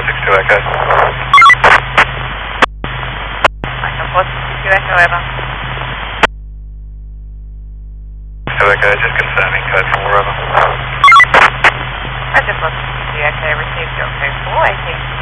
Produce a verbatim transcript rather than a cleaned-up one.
six two Echo. Echo four six two Echo, over. two Echo, just confirming code from wherever. Roger four six two Echo, received your code four eighteen.